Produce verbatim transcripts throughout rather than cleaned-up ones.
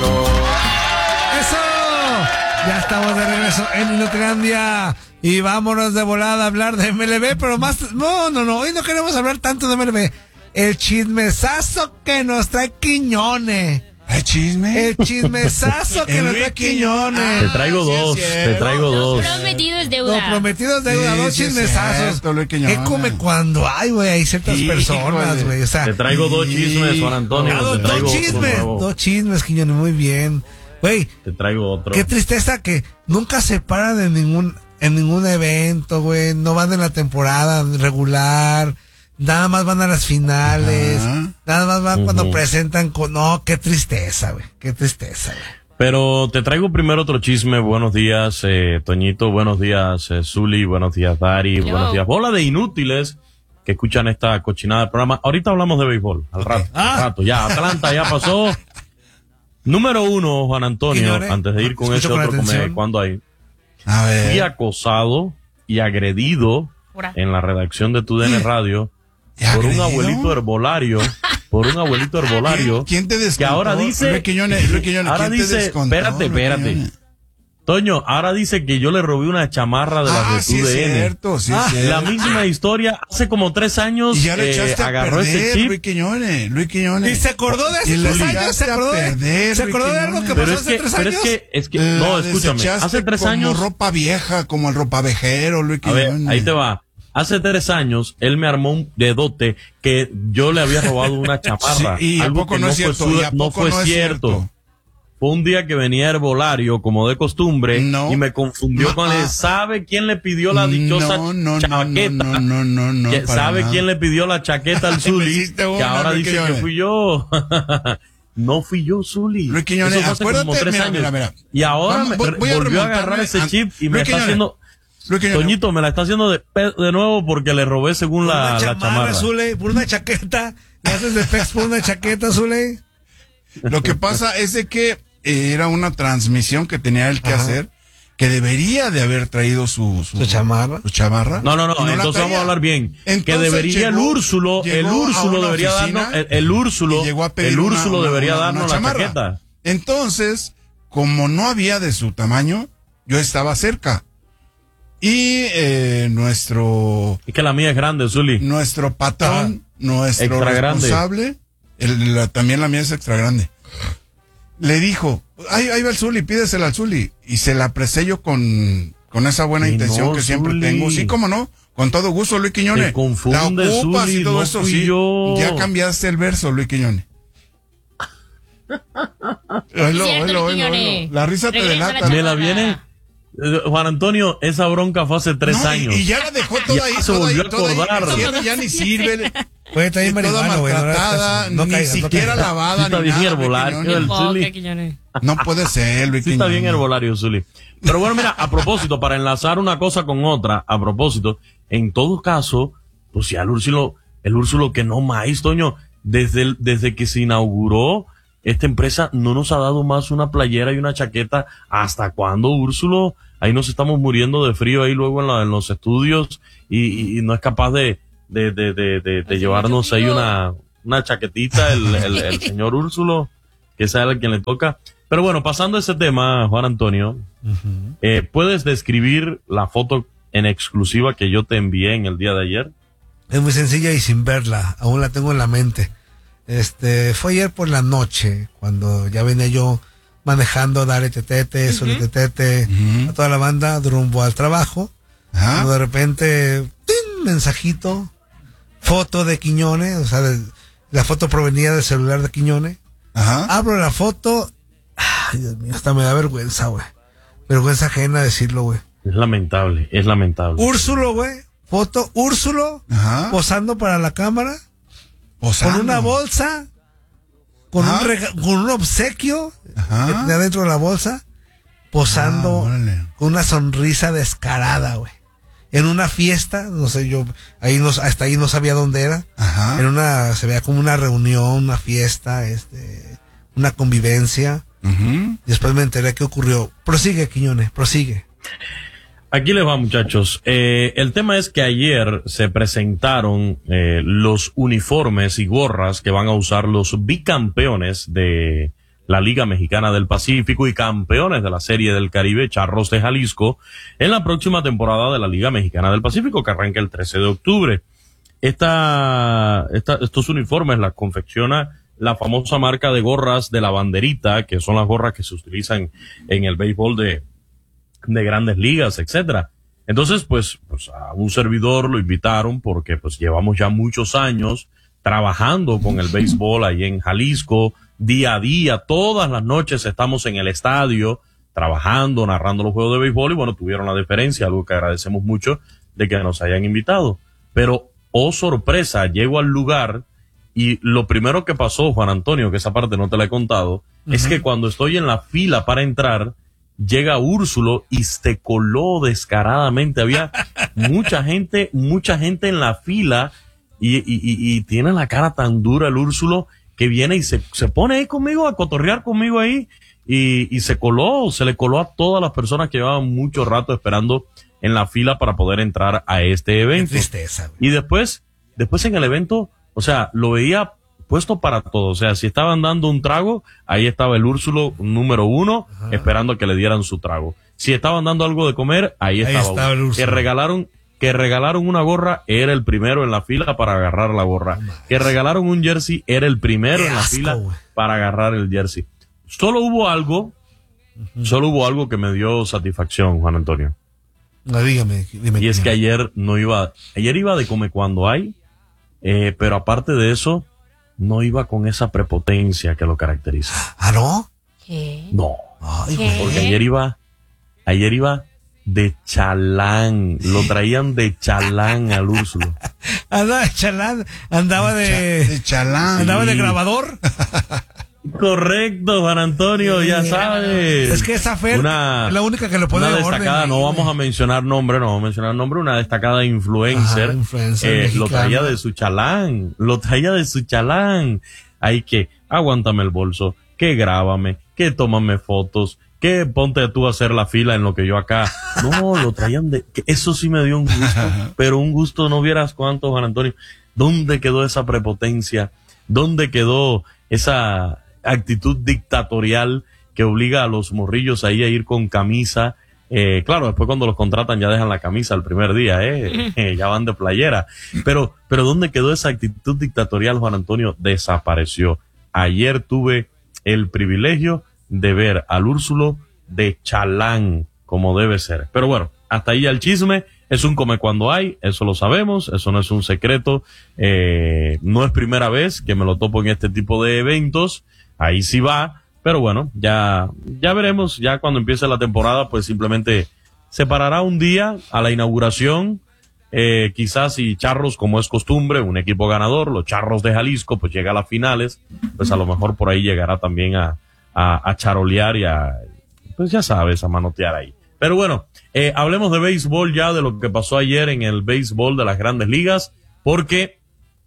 México. ¡Eso! Ya estamos de regreso en Inutilandia. Y vámonos de volada a hablar de M L B, pero más... No, no, no, hoy no queremos hablar tanto de M L B. El chismesazo que nos trae Quiñones. ¿El chisme? El chismesazo que nos trae Quiñones. Te traigo dos, te traigo dos. Lo prometido es deuda. Lo prometido es deuda, Sí, dos sí es chismesazos. cierto, ¿Qué come cuando hay, güey? Hay ciertas Híjole. personas, güey. O sea, Te traigo dos chismes, Juan Antonio. ah, Te dos, traigo dos otro chismes. nuevo. Dos chismes, Quiñones, muy bien. Güey, Te traigo otro. qué tristeza que nunca se paran en ningún, en ningún evento, güey. No van en la temporada regular. Nada más van a las finales. Ajá. Nada más van Uh-huh. cuando presentan con... No, qué tristeza, güey. Qué tristeza, güey. Pero te traigo primero otro chisme. Buenos días, eh, Toñito. Buenos días, eh, Zuli. Buenos días, Dari. Hello. Buenos días, bola de inútiles que escuchan esta cochinada del programa. Ahorita hablamos de béisbol. Al rato, Ah. al rato. Ya, Atlanta ya pasó. Número uno, Juan Antonio, Quiñones, antes de ir con escucho ese con otro come, atención. cuando hay. A Fui ver. acosado y agredido Ora. en la redacción de Tu D N Radio ¿Y por un agredido? abuelito herbolario, por un abuelito herbolario. ¿Quién te descontó? Que ahora dice, Luis Quiñones, Luis Quiñones, ahora ¿quién te dice, descontó, espérate, Luis espérate. Quiñones? Toño, ahora dice que yo le robé una chamarra de las Ah, de sí Tu es D N. cierto, sí es Ah, cierto. La misma historia, hace como tres años Y ya le eh, echaste a agarró ese perder, chip. Luis Quiñones, Luis Quiñones. ¿Y se acordó de hace Y le tres años? echaste ¿Se a acordó de, perder, ¿se Luis acordó de algo que Quiñones. pasó Pero es hace que, tres pero años? es que, es que, La no, escúchame, desechaste hace tres como años, ropa vieja, como el ropavejero, Luis a ver, Quiñones. ahí te va. Hace tres años, él me armó un dedote que yo le había robado una chamarra. Sí, y a algo poco que no es fue cierto, su- y a no poco fue no es cierto. cierto. Fue un día que venía herbolario, como de costumbre, No. y me confundió No, con ah. él. ¿Sabe quién le pidió la dichosa No, no, no, chaqueta? no, no, no, no, Que- para ¿Sabe nada. quién le pidió la chaqueta al Me Zuli? hiciste Que una, ahora Luis dice que Quiñones. fui yo. No fui yo, Zuli. Luis Quiñones, Eso fue hace acuérdate, como tres mira, años. mira, mira. Y ahora Vamos, me, voy- voy a volvió a remontarme agarrar ese a- chip y me Luis está Quiñones, haciendo... Luis Quiñones. Toñito, me la está haciendo de, pe- de nuevo porque le robé según Por la, una la chamarra, chamarra. Zule, por una chaqueta. ¿Le haces de pex por una chaqueta, Zule? Lo que pasa es de que eh, era una transmisión que tenía él que Ajá. hacer, que debería de haber traído su, ¿Su chamarra? su chamarra. No, no, no, y la entonces traía. vamos a hablar bien. que Entonces debería el llegó- Úrsulo, el llegó a Úrsulo una debería oficina darnos, el, el Úrsulo, y llegó a pedir el una- Úrsulo una- debería una- darnos una la chamarra. chaqueta. Entonces, como no había de su tamaño, yo estaba cerca. Y eh, nuestro Es que la mía es grande, Zuli. nuestro patrón, nuestro Extra grande. responsable, el- la- también la mía es extra grande, le dijo, ahí, ahí va el Zuli, pídesela al Zuli. Y se la apresé yo con, con esa buena Que intención no, que siempre Zuli. tengo. Sí, cómo no, con todo gusto, Luis Quiñones. Te confunde, la ocupas Zuli, y todo no eso, fui sí. yo. Ya cambiaste el verso, Luis Quiñones. Oílo, Cierto, oílo, Luis oílo, Quiñones. oílo. La risa te Regresa delata. la Me la viene. eh, Juan Antonio, esa bronca fue hace tres No, y- años. Y, ya la dejó toda Ya ahí, se toda ahí, volvió a toda ahí. acordar. El cierre ya ni sirve. Güey, está Y bien toda marihuana, güey. no le hagas maltratada, caso. No ni caigas, no siquiera caigas. lavada, Sí está ni bien nada, herbolario, Luis Quiñones. el Zuli. Enfoque, Quiñones. No puede ser, Luis Sí está Quiñones. bien herbolario, Zuli. Pero bueno, mira, a propósito, para enlazar una cosa con otra, a propósito, en todo caso, pues ya el Úrsulo, el Úrsulo que no más, Toño, desde, el- desde que se inauguró esta empresa no nos ha dado más una playera y una chaqueta. ¿Hasta cuándo, Úrsulo? Ahí nos estamos muriendo de frío ahí luego en, la- en los estudios y, y- y no es capaz de, de, de, de, de, de llevarnos ahí una, una chaquetita el, el, el señor Úrsulo, que sea el quien le toca. Pero bueno, pasando a ese tema, Juan Antonio, eh, ¿puedes describir la foto en exclusiva que yo te envié en el día de ayer? Es muy sencilla y sin verla, aún la tengo en la mente. Este, fue ayer por la noche, cuando ya venía yo manejando Dale Tetete, Sole Tetete, Ujú. a toda la banda, rumbo al trabajo. Ajá. Cuando de repente, ¡tin! Mensajito, foto de Quiñones, o sea, de- la foto provenía del celular de Quiñones. Ajá. Abro la foto, ay, Dios mío, hasta me da vergüenza, güey. Vergüenza ajena decirlo, güey. Es lamentable, es lamentable. Úrsulo, güey, foto, Úrsulo, Ajá. posando para la cámara. Posando. Con una bolsa, con, Ajá. un rega- con un obsequio Ajá. que tenía dentro de la bolsa, posando Ah, órale. con una sonrisa descarada, güey. En una fiesta, no sé, yo ahí no, hasta ahí no sabía dónde era. Ajá. En una, se veía como una reunión, una fiesta, este, una convivencia. Ujú. Después me enteré qué ocurrió. Prosigue, Quiñones, prosigue. Aquí les va, muchachos. Eh, el tema es que ayer se presentaron eh, los uniformes y gorras que van a usar los bicampeones de la Liga Mexicana del Pacífico y campeones de la Serie del Caribe, Charros de Jalisco, en la próxima temporada de la Liga Mexicana del Pacífico, que arranca el trece de octubre. Esta, esta, estos uniformes las confecciona la famosa marca de gorras de la banderita, que son las gorras que se utilizan en el béisbol de, de grandes ligas, etcétera. Entonces, pues, pues a un servidor lo invitaron porque pues llevamos ya muchos años trabajando con el béisbol ahí en Jalisco, día a día, todas las noches estamos en el estadio trabajando, narrando los juegos de béisbol y bueno, tuvieron la deferencia, algo que agradecemos mucho de que nos hayan invitado. Pero, oh sorpresa, llego al lugar y lo primero que pasó, Juan Antonio, que esa parte no te la he contado, uh-huh. es que cuando estoy en la fila para entrar, llega Úrsulo y se coló descaradamente. Había mucha gente, mucha gente en la fila y, y, y, y tiene la cara tan dura el Úrsulo que viene y se, se pone ahí conmigo a cotorrear conmigo ahí y, y se coló, se le coló a todas las personas que llevaban mucho rato esperando en la fila para poder entrar a este evento. Qué tristeza, güey. Y después, después en el evento, o sea, lo veía puesto para todo. O sea, si estaban dando un trago, ahí estaba el Úrsulo número uno, ajá, esperando que le dieran su trago. Si estaban dando algo de comer, ahí, ahí estaba, estaba el Úrsulo. Que regalaron, que regalaron una gorra, era el primero en la fila para agarrar la gorra. Oh, que regalaron un jersey, era el primero en la asco, fila wey. Para agarrar el jersey. Solo hubo algo, uh-huh. solo hubo algo que me dio satisfacción, Juan Antonio. No, dígame, dime. Y es que ayer no iba, ayer iba de come cuando hay, eh, pero aparte de eso, no iba con esa prepotencia que lo caracteriza. ¿Ah, no? ¿Qué? No. Ay, ¿qué? Porque ayer iba, ayer iba de chalán, lo traían de chalán al Úrsulo. Andaba de chalán, andaba de, de, de chalán. Andaba de grabador. Correcto, Juan Antonio, ya sabes. Es que esa Fer una, es la única que lo pone una destacada, orden, no vamos a mencionar nombre, no vamos a mencionar nombre, una destacada influencer, ajá, influencer eh, lo traía de su chalán, lo traía de su chalán. Hay que, aguántame el bolso, que grábame, que tómame fotos, que ponte tú a hacer la fila en lo que yo acá. No, lo traían de, que eso sí me dio un gusto, pero un gusto no vieras cuánto, Juan Antonio. ¿Dónde quedó esa prepotencia? ¿Dónde quedó esa actitud dictatorial que obliga a los morrillos ahí a ir con camisa? Eh, claro, después cuando los contratan ya dejan la camisa el primer día, eh, eh, ya van de playera. Pero, pero ¿dónde quedó esa actitud dictatorial, Juan Antonio? Desapareció. Ayer tuve el privilegio de ver al Úrsulo de chalán, como debe ser. Pero bueno, hasta ahí el chisme. Es un come cuando hay, eso lo sabemos, eso no es un secreto. Eh, no es primera vez que me lo topo en este tipo de eventos. Ahí sí va, pero bueno, ya, ya veremos, ya cuando empiece la temporada, pues simplemente se parará un día a la inauguración, eh, quizás si Charros, como es costumbre, un equipo ganador, los Charros de Jalisco, pues llega a las finales, pues a lo mejor por ahí llegará también a, a, a charolear y a, pues ya sabes, a manotear ahí. Pero bueno, eh, hablemos de béisbol ya, de lo que pasó ayer en el béisbol de las grandes ligas, porque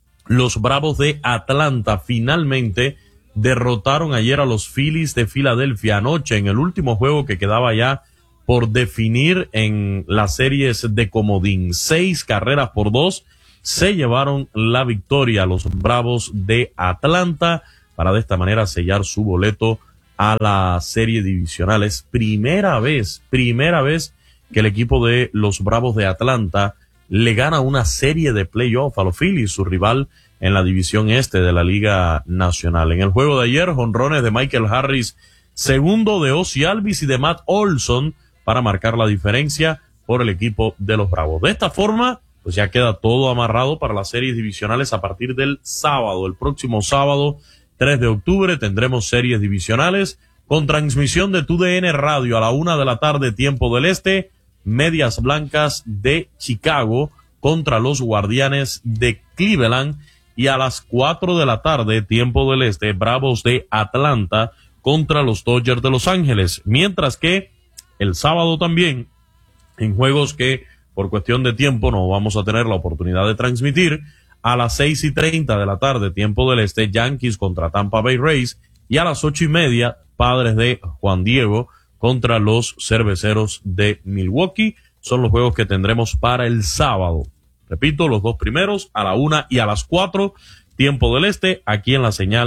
los Bravos de Atlanta finalmente derrotaron ayer a los Phillies de Filadelfia anoche en el último juego que quedaba ya por definir en las series de comodín. Seis carreras por dos se llevaron la victoria los Bravos de Atlanta para de esta manera sellar su boleto a la serie divisional. Es primera vez, primera vez que el equipo de los Bravos de Atlanta le gana una serie de playoff a los Phillies, su rival en la división este de la Liga Nacional. En el juego de ayer, jonrones de Michael Harris, segundo de Ozzie Albies y de Matt Olson para marcar la diferencia por el equipo de los Bravos. De esta forma, pues ya queda todo amarrado para las series divisionales a partir del sábado. El próximo sábado, tres de octubre, tendremos series divisionales con transmisión de T U D N Radio a la una de la tarde, tiempo del este, Medias Blancas de Chicago contra los Guardianes de Cleveland, y a las cuatro de la tarde, tiempo del este, Bravos de Atlanta contra los Dodgers de Los Ángeles. Mientras que el sábado también, en juegos que por cuestión de tiempo no vamos a tener la oportunidad de transmitir, a las seis y treinta de la tarde, tiempo del este, Yankees contra Tampa Bay Rays, y a las ocho y media, Padres de Juan Diego contra los Cerveceros de Milwaukee. Son los juegos que tendremos para el sábado. Repito, los dos primeros a la una y a las cuatro, tiempo del este, aquí en la señal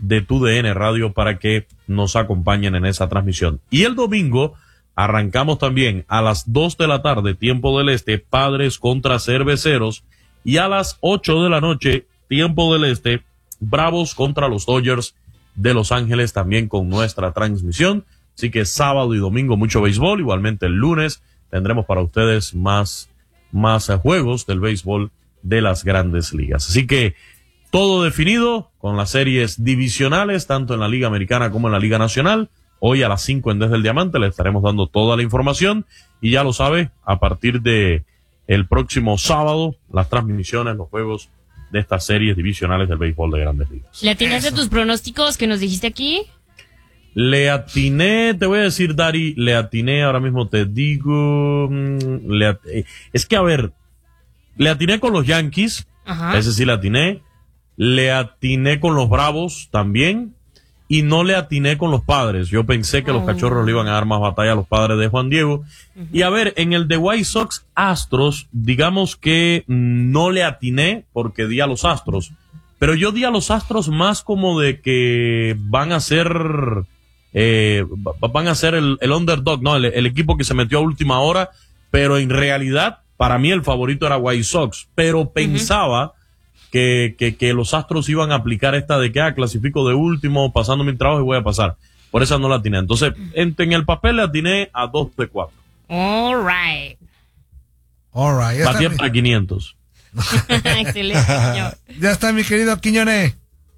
de Tu D N Radio para que nos acompañen en esa transmisión. Y el domingo arrancamos también a las dos de la tarde, tiempo del este, Padres contra Cerveceros, y a las ocho de la noche, tiempo del este, Bravos contra los Dodgers de Los Ángeles, también con nuestra transmisión. Así que sábado y domingo mucho béisbol, igualmente el lunes tendremos para ustedes más, más eh, juegos del béisbol de las grandes ligas. Así que todo definido con las series divisionales, tanto en la Liga Americana como en la Liga Nacional. Hoy a las cinco en Desde el Diamante le estaremos dando toda la información y ya lo sabe, a partir de el próximo sábado, las transmisiones, los juegos de estas series divisionales del béisbol de grandes ligas. ¿Le atinaste tus pronósticos que nos dijiste aquí? Le atiné, te voy a decir, Dari, le atiné, ahora mismo te digo, mmm, le at- es que a ver, le atiné con los Yankees, Ajá. ese sí le atiné, le atiné con los Bravos también, y no le atiné con los Padres. Yo pensé que los Oh. Cachorros le iban a dar más batalla a los Padres de Juan Diego. Uh-huh. Y a ver, en el de White Sox Astros, digamos que no le atiné porque di a los Astros, pero yo di a los Astros más como de que van a ser, eh, van a ser el, el underdog, no, el, el equipo que se metió a última hora, pero en realidad, para mí el favorito era White Sox, pero pensaba uh-huh. Que, que, que los Astros iban a aplicar esta de que, ah, clasifico de último, pasando mi trabajo y voy a pasar. Por eso no la atiné. Entonces, en, en el papel le atiné a dos de cuatro. All right. All right. Batía para quinientos. Excelente, señor. Ya está, mi querido Quiñones.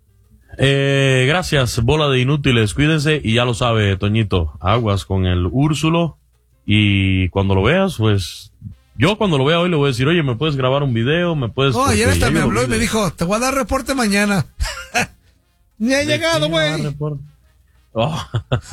Eh, gracias, bola de inútiles. Cuídense y ya lo sabe, Toñito. Aguas con el Úrsulo. Y cuando lo veas, pues... Yo cuando lo vea hoy le voy a decir, oye, ¿me puedes grabar un video? ¿Me puedes...? Oh, ayer hasta me habló y me video. dijo, te voy a dar reporte mañana. Ni ha llegado, güey. Oh.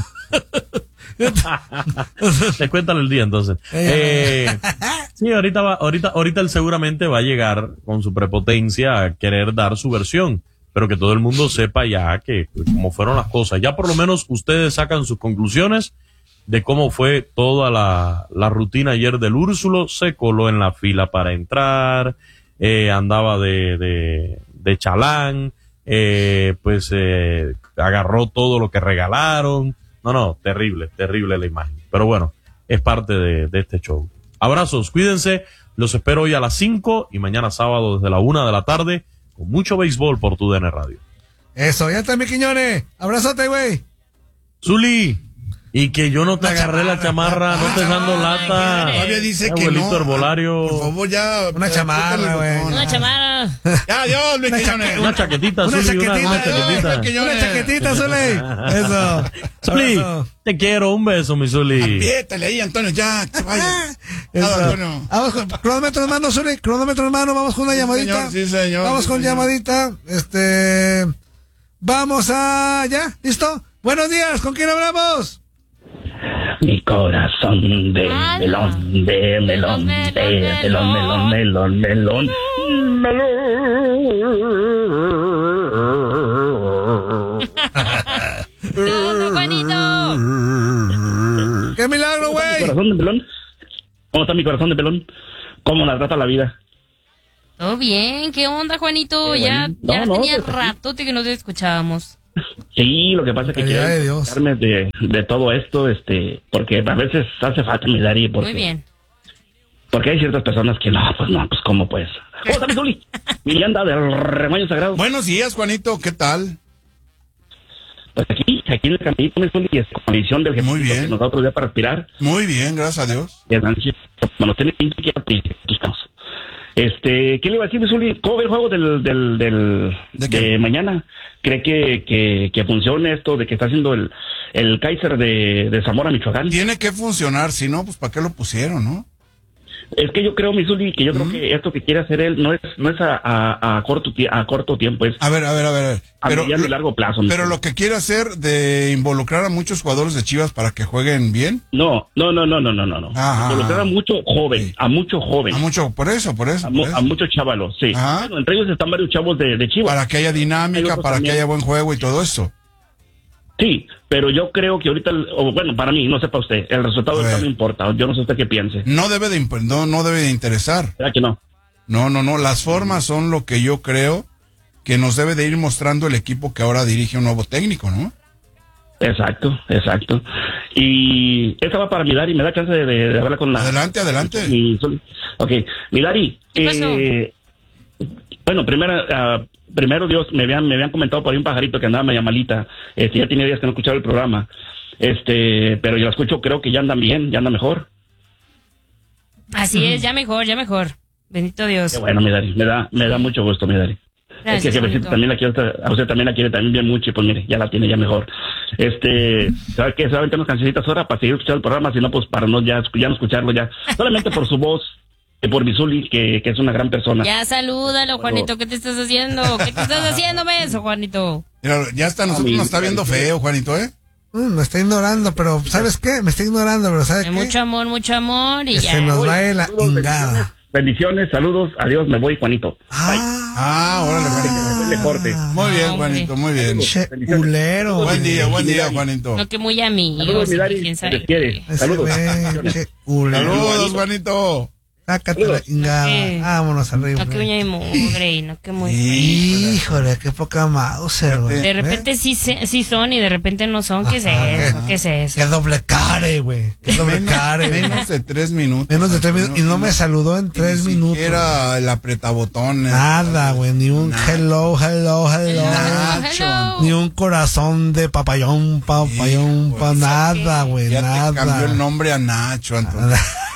Te cuéntale el día entonces. Eh, sí, ahorita va, ahorita, ahorita él seguramente va a llegar con su prepotencia a querer dar su versión, pero que todo el mundo sepa ya que cómo fueron las cosas. Ya por lo menos ustedes sacan sus conclusiones de cómo fue toda la, la rutina ayer del Úrsulo. Se coló en la fila para entrar, eh, andaba de, de, de chalán, eh, pues eh, agarró todo lo que regalaron. No, no, terrible, terrible la imagen. Pero bueno, es parte de, de este show. Abrazos, cuídense, los espero hoy a las cinco y mañana sábado desde la una de la tarde con mucho béisbol por Tu D N Radio. Eso, ya está, mi Quiñones. Abrazote, güey. Zuli. Y que yo no te La agarré chamarra, la chamarra, no te dando lata. Todavía dice que Abuelito no. Herbolario. Por favor, ya. Una chamarra, güey. Una chamarra. Ya, Dios, Luis Quiñones. Una chaquetita, Una Zuli, una, una chaquetita, chaquetita. Una chaquetita, Zuli. Eso. Zuli, Abrazo. te quiero, un beso, mi Zuli. Apriétale ahí, Antonio, ya, que se vaya. Eso. Ah, bueno. Vamos con cronómetro en mano, Zuli. Cronómetro en mano, vamos con una Sí, llamadita. señor, sí, señor, Vamos sí, con señor. llamadita. Este. Vamos a. ¿Ya? ¿Listo? Buenos días, ¿con quién hablamos? Mi corazón de melón, de melón, de melón, melón, melón, melón, melón. ¿Qué onda, Juanito? ¡Qué milagro, Mi güey! corazón de melón. ¿Cómo está mi corazón de pelón? ¿Cómo la trata la vida? Todo bien, ¿qué onda, Juanito? Qué Ya, bueno. ya No, no, tenía pues, ratote que no te escuchábamos. Sí, lo que pasa es que Ay, quiero ay, Dios. escucharme de, de todo esto, este, porque a veces hace falta mi Dari, porque, Muy bien. porque hay ciertas personas que no, pues no, pues cómo pues. ¿Cómo está mi Zuli? Mi anda del rebaño sagrado. Buenos días, Juanito, ¿qué tal? Pues aquí, aquí en el caminito, mi Zuli, y es con la visión del Muy ejército bien. que nos da otro día para respirar. Muy bien, gracias a Dios. Y Nancy, bueno, tiene pinche que aquí estamos. Este, ¿qué le iba a decir, mi Zuli? ¿Cómo ve el juego del, del, del, ¿De de, qué? mañana? ¿Cree que, que, que funcione esto de que está haciendo el, el Kaiser de, de Zamora, Michoacán? Tiene que funcionar, si no, pues ¿para qué lo pusieron, no? Es que yo creo, mi Zuli, que yo creo que esto que quiere hacer él no es no es a, a, a corto tie- a corto tiempo, es A ver, a ver, a ver. a ver. a Pero, mediano y largo plazo. mi pero Zuli. lo que quiere hacer de involucrar a muchos jugadores de Chivas para que jueguen bien, No, no, no, no, no, no, no. no. Ajá. Involucrar a mucho joven, Sí. a mucho joven, a mucho, por eso, por eso, a, por mu- eso. a muchos chavalos, sí. Ajá. Bueno, entre ellos están varios chavos de, de Chivas. Para que haya Hay dinámica, otros para que también. haya buen juego y todo eso. Sí, pero yo creo que ahorita, el- o bueno, para mí, no sepa usted, el resultado A ahorita ver. no importa. Yo no sé usted qué piense. No debe de, imp- no, no debe de interesar. ¿Verdad que no? No, no, no. Las formas son lo que yo creo que nos debe de ir mostrando el equipo que ahora dirige un nuevo técnico, ¿no? Exacto, exacto. Y esta va para Milari, ¿me da chance de, de hablar con la... Adelante, adelante. Y, ok, Milari, ¿Qué pasó? eh, bueno, primero, uh, primero Dios, me habían, me habían comentado por ahí un pajarito que andaba media malita, este, ya tiene días que no escuchaba el programa, este, pero yo la escucho, creo que ya andan bien, ya andan mejor. Así es, ya mejor, ya mejor. Bendito Dios. Qué bueno, Milari, me da, me da mucho gusto, Milari. Gracias, es que Juanito. también la quiere, a usted también la quiere también bien mucho y pues mire, ya la tiene ya mejor. Este, ¿sabe qué? Se va a aventar unas cancioncitas ahora para seguir escuchando el programa, si no pues para no ya, ya no escucharlo ya, solamente por su voz, y por Bizuli, que, que es una gran persona. Ya salúdalo, Juanito. ¿Qué te estás haciendo? ¿Qué te estás haciendo, beso, Juanito? Mira, ya hasta nosotros nos está viendo feo, Juanito, ¿eh? Mm, me está ignorando, pero ¿sabes qué? Me está ignorando, pero ¿sabes qué? Mucho amor, mucho amor y Que ya. se nos va la Saludos, ingada. Bendiciones, saludos, adiós, me voy, Juanito. Ah, Ah, órale, Juanito. Le corte. Muy bien, hombre. Juanito, muy bien. che, culero. Buen día, buen día, Milari. Juanito. No, que muy amigos. Saludos, Milari, quién se sabe les quiere. qué. Ese Saludos. güey, che, culero. Saludos, Juanito. Sácate la ingada. Eh, Vámonos arriba. No, que uña y mugre y no, que muy... Híjole, qué poca Mauser, güey. De repente sí, se- sí son y de repente no son. ¿Qué es Ajá, eso? ajá. ¿Qué es eso? Qué doble care, güey. Qué doble care. güey. Menos de tres minutos. Menos de tres minutos. Y no me saludó en tres minutos. Era el apretabotones. Nada, güey. Ni un hello, hello, hello. Nacho. Hello. Ni un corazón de papayón, papayón, pa, nada, güey. Ya te cambió el Nada. nombre a Nacho, Antonio.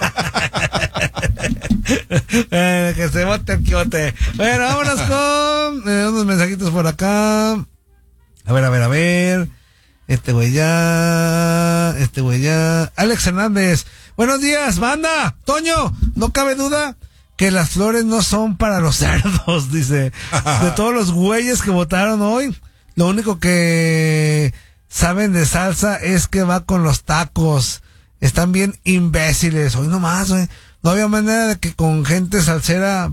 Eh, que se bote el quiote. Bueno, vámonos con eh, unos mensajitos por acá. A ver, a ver, a ver. Este güey ya. Este güey ya. Alex Hernández. Buenos días, banda. Toño, no cabe duda que las flores no son para los cerdos, dice. De todos los güeyes que votaron hoy, lo único que saben de salsa es que va con los tacos. Están bien imbéciles. Hoy nomás, güey. No había manera de que con gente salsera,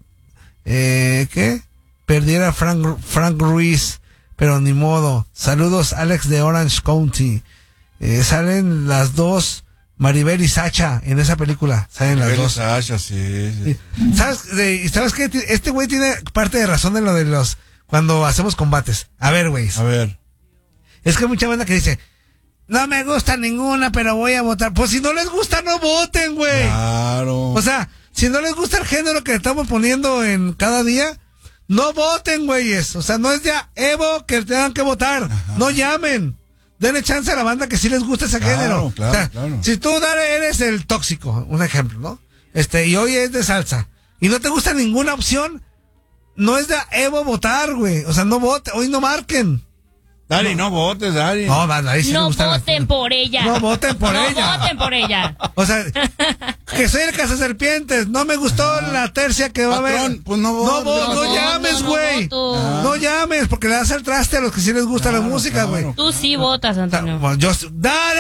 eh, ¿qué? Perdiera Frank, Frank Ruiz, pero ni modo. Saludos, Alex de Orange County. Eh, salen las dos, Maribel y Sacha, en esa película. Salen las Maribel y dos. Sasha, sí, sí. ¿Sabes, de- ¿Sabes qué? Este güey tiene parte de razón en lo de los, cuando hacemos combates. A ver, güey. A ver. Es que hay mucha banda que dice, no me gusta ninguna, pero voy a votar. Pues si no les gusta, no voten, güey. Claro. O sea, si no les gusta el género que estamos poniendo en cada día, no voten, güeyes. O sea, no es ya Evo que tengan que votar. No llamen. Denle chance a la banda que sí les gusta ese Claro, género. claro, o sea, claro. si tú, Dare, eres el tóxico, un ejemplo, ¿no? Este, y hoy es de salsa, y no te gusta ninguna opción, no es de Evo votar, güey. O sea, no voten, hoy no marquen. Dari, no votes, Dari. No, Dare, ahí sí me No gusta la- voten por ella. No voten por No ella. voten por ella. O sea, que soy el cazaserpientes. No me gustó la tercia que va a Patrón, haber. pues no no, votes. vo- no No, llames, no, no güey. voto. No, no llames, porque le das el traste a los que sí les gusta la Claro, música, güey. claro. Tú sí votas, Antonio. Bueno, yo, ¡dale!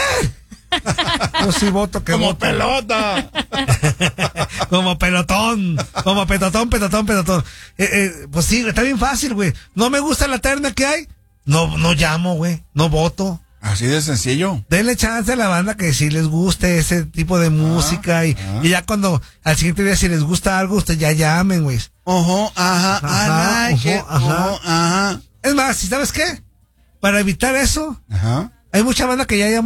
Yo sí voto que Como voto. pelota. Como pelotón. Como petotón, petotón, petotón. Eh, eh, pues sí, está bien fácil, güey. No me gusta la terna que hay. No, no llamo, güey. No voto. Así de sencillo. Denle chance a la banda que si les guste ese tipo de música y, ah. y ya cuando al siguiente día si les gusta algo, ustedes ya llamen, güey. Ojo, ajá, Ajá, I like it, ojo, ajá. ojo, ajá. Es más, ¿y sabes qué? Para evitar eso, Ajá. hay mucha banda que ya llama